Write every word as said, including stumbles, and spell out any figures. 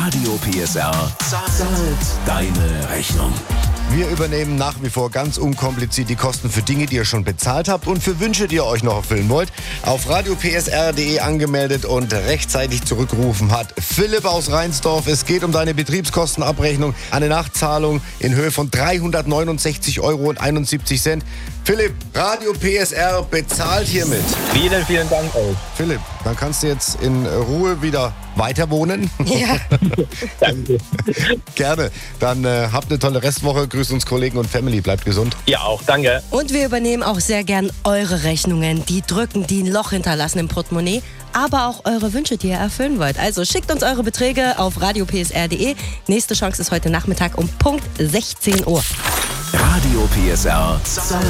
Radio P S R zahlt deine Rechnung. Wir übernehmen nach wie vor ganz unkompliziert die Kosten für Dinge, die ihr schon bezahlt habt und für Wünsche, die ihr euch noch erfüllen wollt. Auf radio p s r punkt d e angemeldet und rechtzeitig zurückgerufen hat Philipp aus Reinsdorf. Es geht um deine Betriebskostenabrechnung, eine Nachzahlung in Höhe von dreihundertneunundsechzig Euro und einundsiebzig Cent. Philipp, Radio P S R bezahlt hiermit. Vielen, vielen Dank euch. Philipp, dann kannst du jetzt in Ruhe wieder weiter wohnen. Ja. Danke. Gerne. Dann äh, habt eine tolle Restwoche. Grüßt uns Kollegen und Family. Bleibt gesund. Ja, auch. Danke. Und wir übernehmen auch sehr gern eure Rechnungen, die drücken, die ein Loch hinterlassen im Portemonnaie, aber auch eure Wünsche, die ihr erfüllen wollt. Also schickt uns eure Beträge auf radio p s r punkt d e. Nächste Chance ist heute Nachmittag um Punkt sechzehn Uhr. Radio P S R